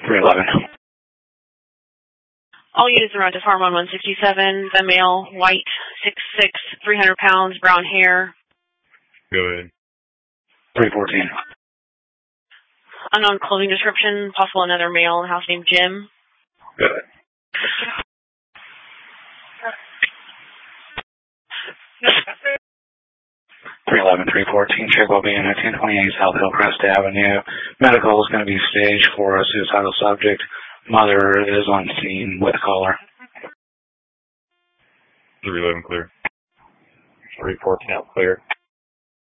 311. All units around to Farm on 167. The male, white, 6'6", 300 pounds, brown hair. Go ahead. 314. Unknown clothing description, possible another male, house named Jim. Go ahead. (311) 314, check will be in 1928 South Hillcrest Avenue. Medical is going to be stage for a suicidal subject. Mother is on scene with caller. 311 clear. 314 out clear.